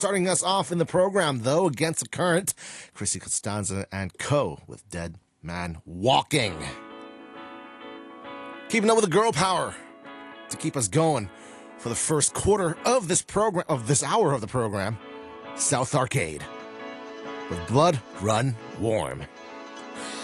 Starting us off in the program, though, Against the Current, Chrissy Costanza and Co. with Dead Man Walking. Keeping up with the girl power to keep us going for the first quarter of this program, of this hour of the program, South Arcade with Blood Run Warm.